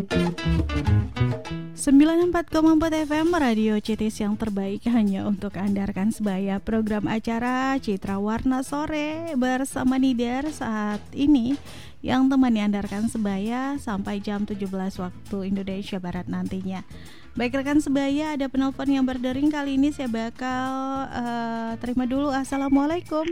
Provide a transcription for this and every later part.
94,4 FM Radio Citis yang terbaik hanya untuk Anda rekan sebaya. Program acara Citra Warna Sore bersama Nidar saat ini yang temani Anda rekan sebaya sampai jam 17 waktu Indonesia Barat nantinya. Baik rekan sebaya, ada penelpon yang berdering. Kali ini saya bakal terima dulu. Assalamualaikum.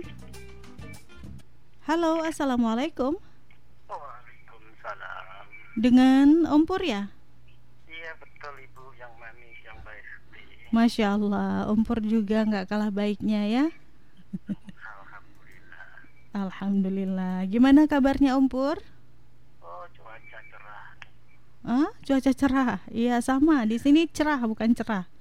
Halo, assalamualaikum. Waalaikumsalam. Dengan Om Pur ya? Iya betul Ibu, yang manis, yang baik. Masya Allah, Om Pur juga gak kalah baiknya ya. Alhamdulillah. Alhamdulillah. Gimana kabarnya Om Pur? Oh, cuaca cerah. Cuaca cerah. Iya sama, di sini cerah bukan cerah.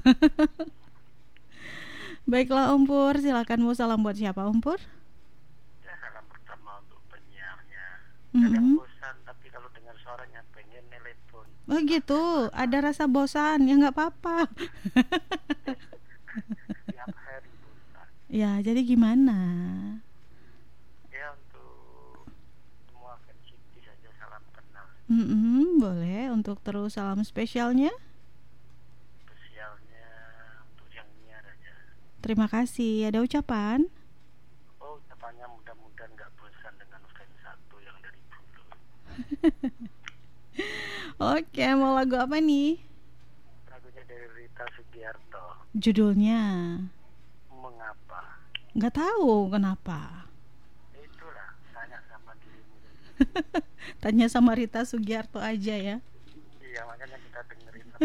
Baiklah Om Pur, silakan mau salam buat siapa Om Pur? Ya, salam pertama untuk penyiarnya. Kadang bosan, tapi kalau dengar suaranya pengen telepon. Oh gitu, ada rasa bosan, ya gak apa-apa. Tiap hari bosan. Ya, jadi gimana? Ya, untuk semua fans Siti saja salam kenal. Boleh, untuk terus salam spesialnya. Spesialnya untuk yang nyiar aja. Terima kasih, ada ucapan? Oh, ucapannya mudah-mudahan gak bosan dengan fans satu yang dari dulu. Oke, mau lagu apa nih? Lagunya dari Rita Sugiarto. Judulnya? Mengapa? Gak tahu kenapa. Itulah, tanya sama dirimu. Tanya sama Rita Sugiarto aja ya. Iya, makanya kita dengerin apa.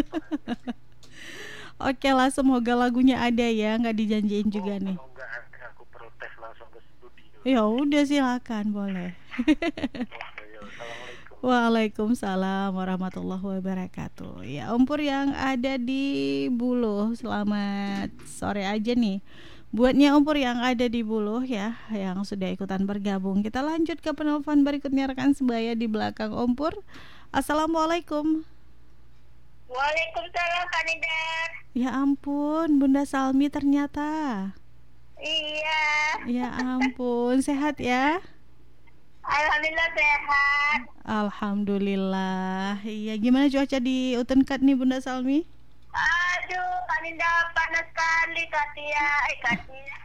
Oke lah, semoga lagunya ada ya, nggak dijanjiin juga nih. Kalau nggak ada, aku protes langsung ke studio. Ya udah, silakan, boleh. Assalamualaikum. Waalaikumsalam warahmatullahi wabarakatuh. Ya, Om Pur yang ada di Buluh, selamat sore aja nih. Buatnya Om Pur yang ada di Buluh ya, yang sudah ikutan bergabung. Kita lanjut ke penelpon berikutnya rekan sebaya di belakang Om Pur. Assalamualaikum. Waalaikumsalam Kak Nidar. Ya ampun, Bunda Salmi ternyata. Iya. Ya ampun, sehat ya? Alhamdulillah sehat. Alhamdulillah. Iya, gimana cuaca di Utenkat nih Bunda Salmi? Aduh, Kak Nidar panas sekali Katia. Kak Nidar.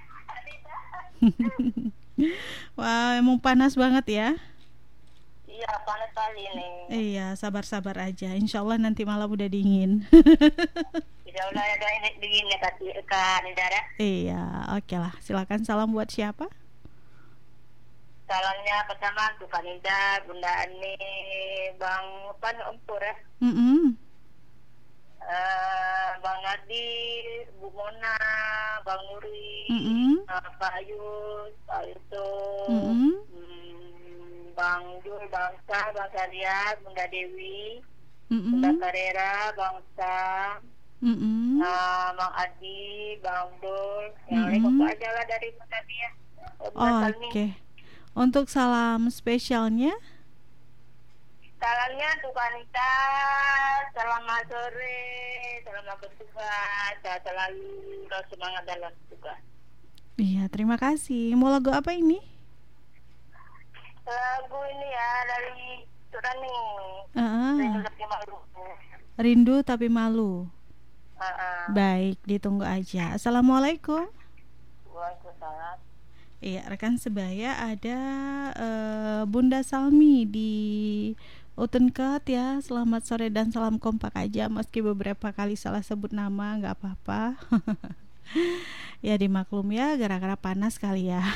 Wah, emang panas banget ya? Iya, panas sekali nih. Iya, sabar-sabar aja. Insya Allah nanti malam udah dingin. Insya Allah ada dingin ya Kak Nidar ya. Iya, oke lah. Silakan salam buat siapa? Salamnya pertama untuk Kak Nidar, Bunda Ani, Bang Empur ya. Bang Adi, Bu Mona, Bang Nuri, Pak Ayus, Pak Yusuf, Bang Jul, Bang Sah, Bang Sariat, Bunda Dewi, Bunda Karera, Bang Sam, Bang Adi, Bang Dul, yang lain aja lah dari Bunda Dia. Oke. Untuk salam spesialnya? Salamnya untuk Anita, selamat sore, selamat bertugas, selalu semangat dalam tugas. Iya, terima kasih. Mau lagu apa ini? Lagu ini ya dari Turani. Rindu tapi malu. Rindu tapi malu. Baik, ditunggu aja. Assalamualaikum. Waalaikumsalam. Iya, rekan sebaya ada Bunda Salmi di Utenkat ya. Selamat sore dan salam kompak aja. Meski beberapa kali salah sebut nama, nggak apa-apa. Ya dimaklum ya, gara-gara panas kali ya.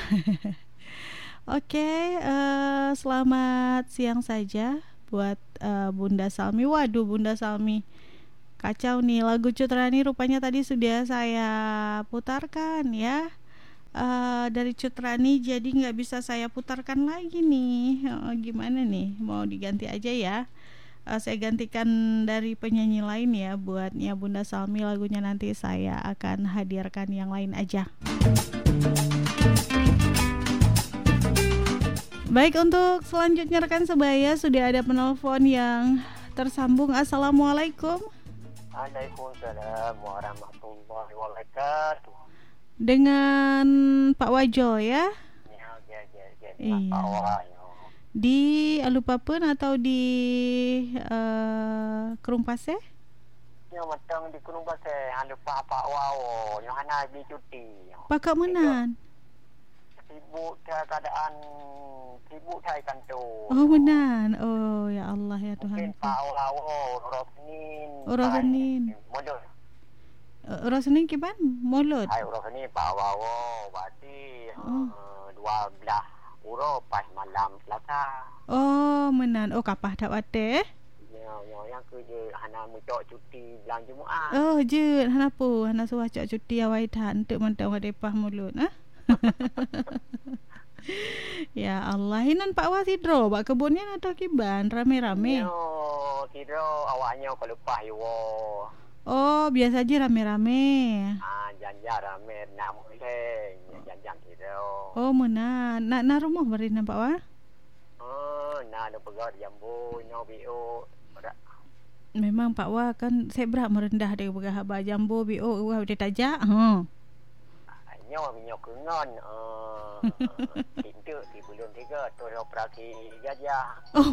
Oke, selamat siang saja buat Bunda Salmi. Waduh, Bunda Salmi, kacau nih, lagu Cut Rani rupanya tadi sudah saya putarkan ya. Dari Cut Rani jadi nggak bisa saya putarkan lagi nih. Gimana nih, mau diganti aja ya? Saya gantikan dari penyanyi lain ya. Buatnya Bunda Salmi, lagunya nanti saya akan hadirkan yang lain aja. Baik, untuk selanjutnya rekan sebaya sudah ada penelpon yang tersambung. Assalamualaikum. Waalaikumsalam warahmatullahi wabarakatuh. Dengan Pak Wajo ya? Ya. Iya. Di Alupapen atau di Kerung Pasir? Yang matang di Gunung Pasir, lupa Pak Wao, yang hana pergi cuti. Pakak menan. Sibuk keadaan, sibuk saya kantor. Oh menan. Oh ya Allah ya Tuhan. Mungkin Pak Wao, Orang Senin. Orang Senin. Mulut. Orang Senin kiban? Mulut. Hai Orang Senin Pak Wao, berarti 12 Uro pas malam Selasa. Oh menan. Oh kapah tak wate Yang kerja hana muncak cuti bulan Jumaat. Oh je hana apa hana suah cak cuti awai tan untuk mentang wadepah mulut ha. Ya Allah, hinan Pak Wah sidro bak kebunnya atau kiban rame-rame. Yo, sidro awaknya kalau lupa yo. Oh, biasa aja rame-rame. Jangan rame nak mulai. Jangan sidro. Oh, mana? Nak rumah berina Pak Wah? Nak ada pegang jambu, nyobiu. Memang Pak Wah kan saya berat merendah dia pegang haba jambu bio wah dia tajak. Minyak kengan tindak di bulan 3 terus operasi gajah.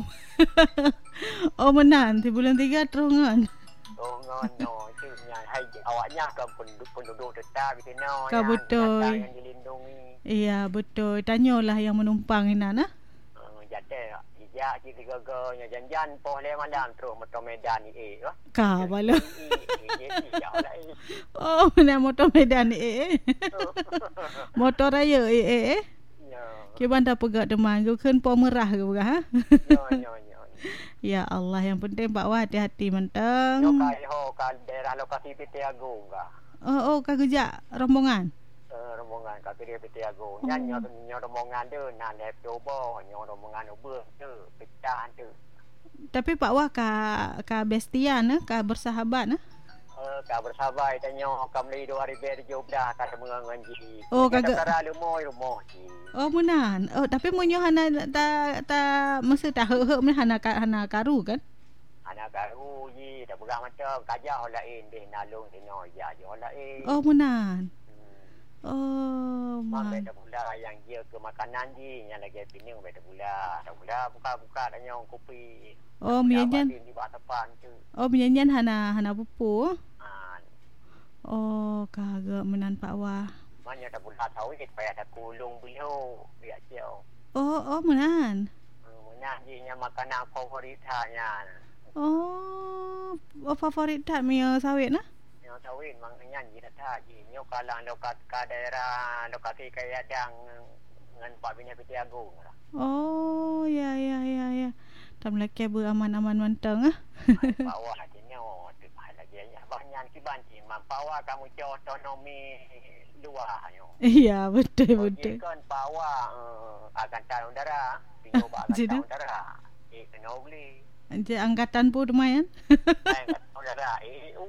Oh menan di bulan 3 terungan. Terungan itu hai awaknya kan penduduk tetap di sana yang betul yang dilindungi. Iya betul, tanyalah yang menumpang ina nah. Jatuh hijak kita gaganya janjan poh le malam terus motor Medan ni Ka bala. Oh, nak motor Medan motor raya ya. Kiban dah pegak deman ke kan po merah ke ha. Ya Allah, yang penting Pak Wah hati-hati menteng. Yo kai daerah lokasi PT Agung ka. Oh ka kerja rombongan. Rombongan kat kedai PT Agung. Nyo rombongan tu nak lep coba, nyo rombongan ubah tu, pecah tu. Tapi Pak Wah ka bestian ka bersahabat Ka bersahabat tanya ka meli 2017 ka menganji. Oh kagak rumah. Oh menan. Oh tapi munyo hana ta mesti tak hek hana karu kan? Hana karu ji dah pegang macam kajah lain deh nalung tino ya je lain. Oh menan. Oh, beda pula yang dia ke makanan je yang lagi pining beda pula. Tak pula buka tanya kopi. Oh, menyanyian di bawah depan tu. Oh, menyanyian hana pupu. Oh, kagak menan Pak Wah. Mana tak pula tahu kita payah ada kulung beliau biar jauh. Oh, menan. Menan je yang makanan favorit hanya. Oh, favorit tak mio sawit nah? Sawit maknanya ni tak je nyo kalang lokasi daerah lokasi kaya dang dengan Pak Bina PT Agung. Oh ya. Tam laki beraman-aman mentang Bawah nyo tu lagi banyak kiban ji mampawa kamu jo otonomi luar nyo. Iya betul. Kan bawa angkatan udara, pinjau angkatan udara. Kena beli. Anjir angkatan pun lumayan. Angkatan udara EU.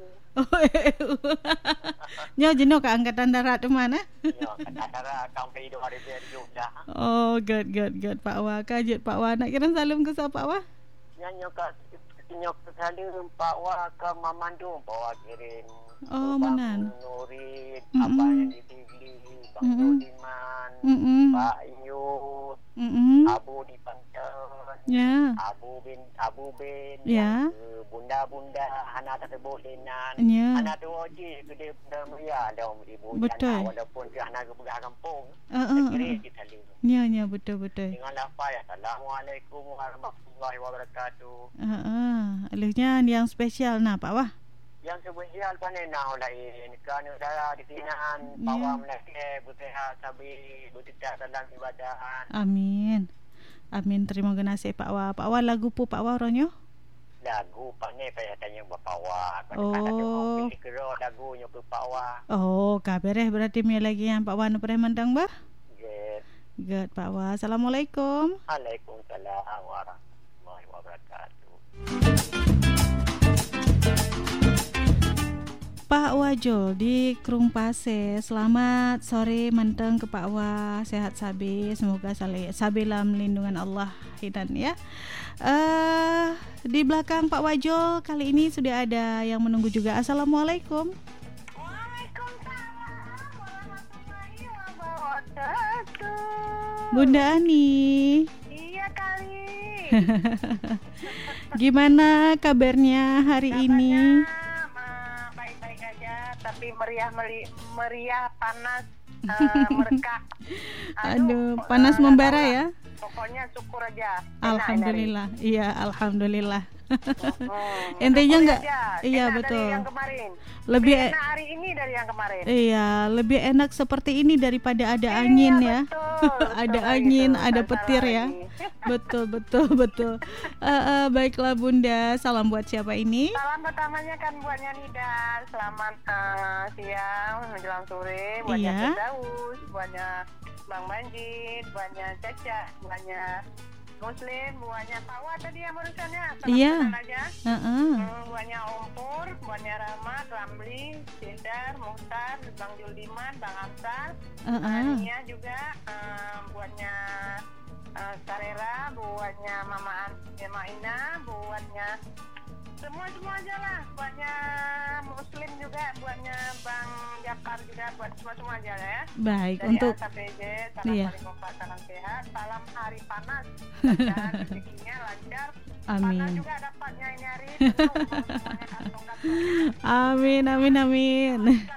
Nyo jenuh ke angkatan darat tu mana? Nyo angkatan darat tahun 2017 dah. Oh, good Pak Wah. Kajet Pak Wah. Nak kira salam ke siapa Pak Wah? Nyo ke salam Pak Wah ke Mamandung Pak Wah kirim. Oh, menan. Nurin, apa yang dibeli, Bang Dodiman, Pak Yus, Abu di Pantai, Abu bin, Bunda hana tersebut lenan, hana dua je kedai Bunda Maria dah ibu jana walaupun dia hana ke belah kampung, kira kita lihat. Ya betul. Dengan apa ya? Assalamualaikum warahmatullahi wabarakatuh. Alihnya yang spesial nak Pak Wah. Yang spesial panen nak lain kerana darah di sini bawa melaki bersehat sabi bertidak dalam ibadah. Amin. Terima kasih Pak Wah. Pak Wah lagu pu Pak Wah orangnya? Lagu panen saya tanya Bapak Wah. Kalau ada kira lagunya ke Pak Wah. Oh, kabareh berarti mi lagi yang Pak Wah nak pernah mandang bah? Good Pak Wah. Assalamualaikum. Waalaikumsalam warahmatullahi wabarakatuh. Pak Wajol di Kerung Pasir. Selamat sore menteng ke Pak Wah. Sehat sabi. Semoga sabilam lindungan Allah hidan ya. Di belakang Pak Wajol kali ini sudah ada yang menunggu juga. Assalamualaikum. Waalaikumsalam warahmatullahi wabarakatuh. Bunda Ani. Iya kali. Gimana kabarnya hari ini? Baik-baik aja, tapi meriah panas, merekah. Aduh, panas membara ya. Pokoknya syukur aja. Alhamdulillah. Iya, alhamdulillah. Intinya enggak, iya betul. Dari yang kemarin. Lebih enak hari ini dari yang kemarin. Iya, lebih enak seperti ini daripada ada angin ya. Ada angin, ada petir ya. Betul. Baiklah Bunda, salam buat siapa ini? Salam pertamanya kan buatnya Nida. Selamat siang menjelang sore. Buatnya Firdaus, buatnya Bang Manjid, buatnya Caca, buatnya Muslim, buahnya Tawa tadi yang barusannya. Iya. Buahnya Ompur, buahnya Rahmat, Ramli, Cendar, Muhtar, Bang Juldiman, Bang Amsal, Ania juga, buahnya Karera, buahnya Mama Ina, buahnya semua aja lah, buahnya Muslim juga, buahnya Bang Jakar juga, buat semua aja ya. Baik, dari untuk AKPJ, salam paling kompak, salam sehat, salam hari panas dan rezekinya lancar. Amin. Panas juga dapatnya ini hari. Amin.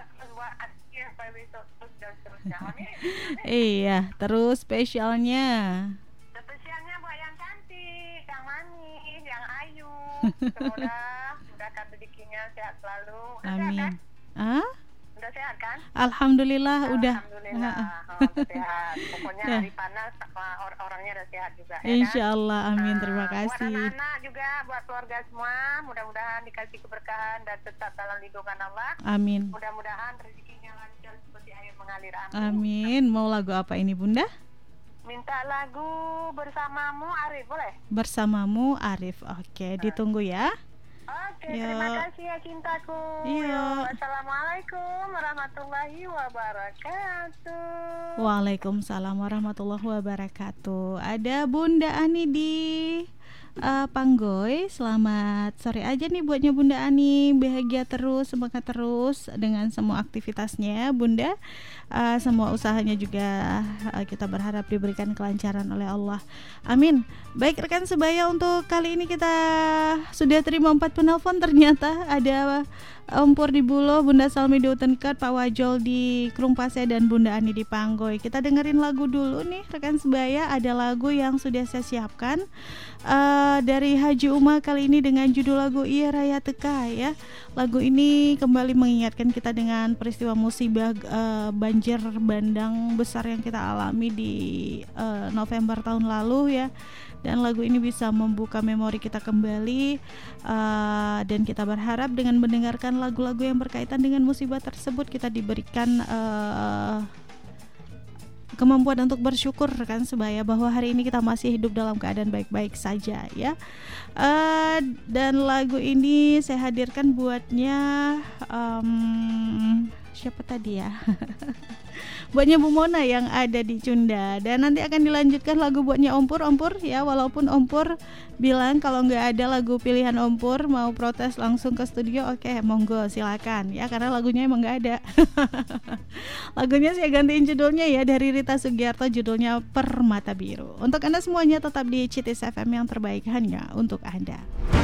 Iya, terus spesialnya buat yang cantik, yang manis, yang ayu. Semoga mudahkan rezekinya, sehat selalu. Amin. Udah sehat kan? Alhamdulillah, udah. Sehat. Pokoknya hari panas orangnya udah sehat juga. Insyaallah, amin. Terima kasih. Buat anak-anak juga, buat keluarga semua, mudah-mudahan dikasih keberkahan dan tetap dalam lindungan Allah. Amin. Mudah-mudahan rezekinya lancar seperti air mengalir. Amin. Mau lagu apa ini Bunda? Minta lagu Bersamamu Arif, boleh? Bersamamu Arif. Oke, ditunggu ya. Oke, terima kasih ya cintaku. Iya. Assalamualaikum warahmatullahi wabarakatuh. Waalaikumsalam warahmatullahi wabarakatuh. Ada Bunda Ani di Panggoy. Selamat sore aja nih buatnya Bunda Ani. Bahagia terus, semangat terus dengan semua aktivitasnya Bunda. Semua usahanya juga kita berharap diberikan kelancaran oleh Allah. Amin. Baik rekan sebaya, untuk kali ini kita sudah terima 4 penelpon. Ternyata ada Om Pur di Bulo, Bunda Salmi di Utenkat, Pak Wajol di Krungpase, dan Bunda Ani di Panggoy. Kita dengerin lagu dulu nih rekan sebaya. Ada lagu yang sudah saya siapkan dari Haji Uma kali ini dengan judul lagu Iya Raya Teka ya. Lagu ini kembali mengingatkan kita dengan peristiwa musibah banjir bandang besar yang kita alami di November tahun lalu ya. Dan lagu ini bisa membuka memori kita kembali, dan kita berharap dengan mendengarkan lagu-lagu yang berkaitan dengan musibah tersebut kita diberikan kemampuan untuk bersyukur kan sebaya, bahwa hari ini kita masih hidup dalam keadaan baik-baik saja ya. Dan lagu ini saya hadirkan buatnya siapa tadi ya? Buatnya Bu Mona yang ada di Cunda. Dan nanti akan dilanjutkan lagu buatnya Ompur ya. Walaupun Ompur bilang kalau nggak ada lagu pilihan Ompur, mau protes langsung ke studio, oke, monggo silakan ya, karena lagunya emang nggak ada. Lagunya saya gantiin judulnya ya, dari Rita Sugiarto, judulnya Permata Biru. Untuk Anda semuanya tetap di Citis FM yang terbaik hanya untuk Anda.